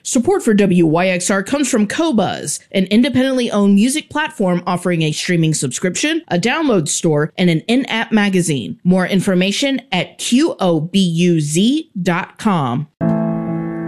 Support for WYXR comes from Qobuz, an independently owned music platform offering a streaming subscription, a download store, and an in-app magazine. More information at QOBUZ.com.